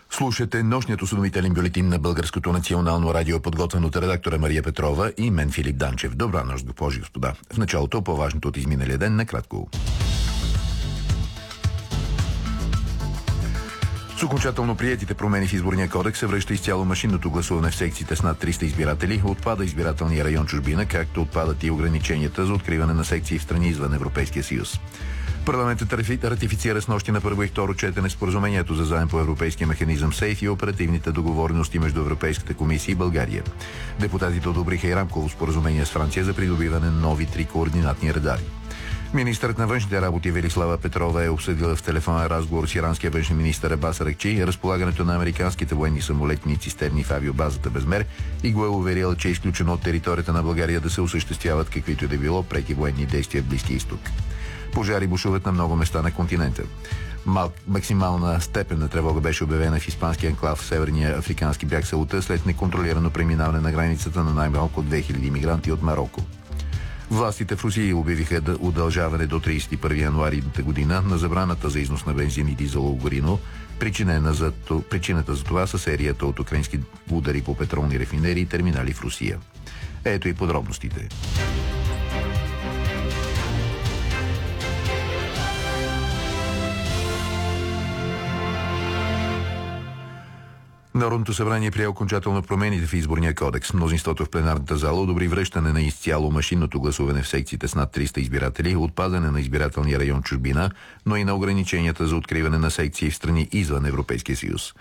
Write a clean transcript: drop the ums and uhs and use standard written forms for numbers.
Слушате нощният осведомителен бюлетин на Българското национално радио, подготвен от редактора Мария Петрова и мен Филип Данчев. Добра нощ, госпожи и господа. В началото по-важното от изминалия ден накратко. С окончателно приетите промени в изборния кодекс се връща изцяло машинното гласуване в секциите с над 300 избиратели, отпада избирателния район чужбина, както отпадат и ограниченията за откриване на секции в страни извън Европейския съюз. Парламентът ратифицира с нощи на първо и второ четене споразумението за заем по европейския механизъм СЕЙФ и оперативните договорености между Европейската комисия и България. Депутатите одобриха и рамково споразумение с Франция за придобиване на нови 3 координатни радари. Министърът на външните работи Велислава Петрова е обсъдила в телефонен разговор с иранския външен министър Абас Аракчи разполагането на американските военни самолетни цистерни в авиобазата Безмер и го е уверила, че е изключено от територията на България да се осъществяват каквито и да било преки военни действия в Близкия изток. Пожари бушуват на много места на континента. Максимална степен на тревога беше обявена в испанския анклав в северния африкански бряг Саута след неконтролирано преминаване на границата на най-малко 2000 имигранти от Мароко. Властите в Русия обявиха удължаване до 31 януари година на забраната за износ на бензин и дизелово гориво. Причината за това са серията от украински удари по петролни рафинерии и терминали в Русия. Ето и подробностите. Народното събрание прие окончателно промените в изборния кодекс. Мнозинството в пленарната зала одобри връщане на изцяло машинното гласуване в секциите с над 300 избиратели, отпадане на избирателния район чужбина, но и на ограниченията за откриване на секции в страни извън Европейския съюз.